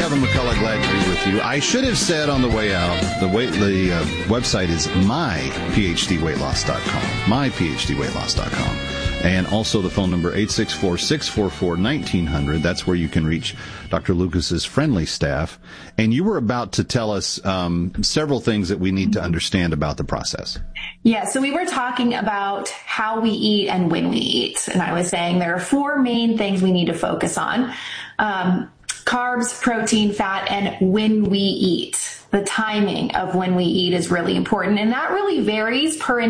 Kevin McCullough, glad to be with you. I should have said on the way out, the website is myphdweightloss.com, myphdweightloss.com. And also the phone number, 864-644-1900. That's where you can reach Dr. Lucas's friendly staff. And you were about to tell us several things that we need to understand about the process. Yeah, so we were talking about how we eat and when we eat. And I was saying there are four main things we need to focus on. Carbs, protein, fat, and when we eat. The timing of when we eat is really important. And that really varies per